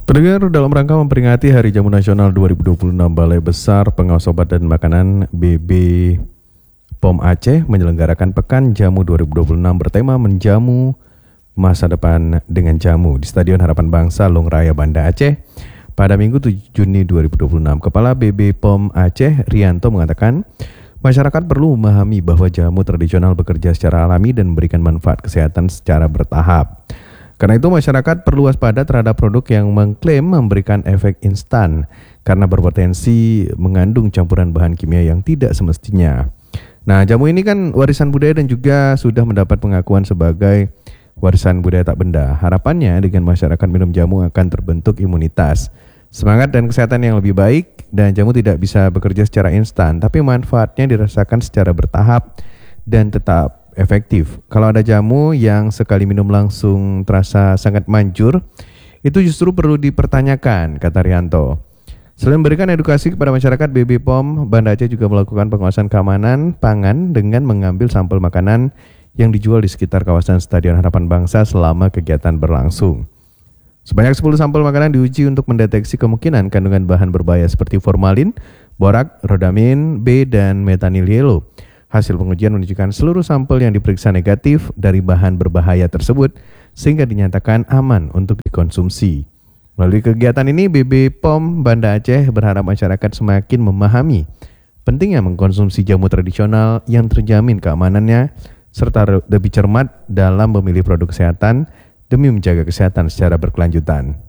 Pendengar, dalam rangka memperingati Hari Jamu Nasional 2026, Balai Besar Pengawas Obat dan Makanan BB POM Aceh menyelenggarakan Pekan Jamu 2026 bertema Menjamu Masa Depan dengan Jamu di Stadion Harapan Bangsa Long Raya Banda Aceh pada Minggu 7 Juni 2026. Kepala BB POM Aceh Rianto mengatakan, masyarakat perlu memahami bahwa jamu tradisional bekerja secara alami dan memberikan manfaat kesehatan secara bertahap. Karena itu masyarakat perlu waspada terhadap produk yang mengklaim memberikan efek instan karena berpotensi mengandung campuran bahan kimia yang tidak semestinya. Nah, jamu ini kan warisan budaya dan juga sudah mendapat pengakuan sebagai warisan budaya tak benda. Harapannya dengan masyarakat minum jamu akan terbentuk imunitas, semangat dan kesehatan yang lebih baik, dan jamu tidak bisa bekerja secara instan, tapi manfaatnya dirasakan secara bertahap dan tetap efektif. Kalau ada jamu yang sekali minum langsung terasa sangat manjur, itu justru perlu dipertanyakan, kata Rianto. Selain memberikan edukasi kepada masyarakat, BB POM Banda Aceh juga melakukan pengawasan keamanan pangan dengan mengambil sampel makanan yang dijual di sekitar kawasan Stadion Harapan Bangsa selama kegiatan berlangsung. Sebanyak 10 sampel makanan diuji untuk mendeteksi kemungkinan kandungan bahan berbahaya seperti formalin, borak, rodamin, B, dan metanil yellow. Hasil pengujian menunjukkan seluruh sampel yang diperiksa negatif dari bahan berbahaya tersebut sehingga dinyatakan aman untuk dikonsumsi. Melalui kegiatan ini, BB POM Banda Aceh berharap masyarakat semakin memahami pentingnya mengkonsumsi jamu tradisional yang terjamin keamanannya serta lebih cermat dalam memilih produk kesehatan demi menjaga kesehatan secara berkelanjutan.